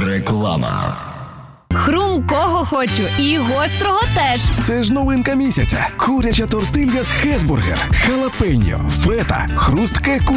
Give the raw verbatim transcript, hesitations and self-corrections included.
Реклама. Хрумкого хочу і гострого теж. Це ж новинка місяця. Куряча тортилья з Хесбургер, халапеньо, фета, хрустке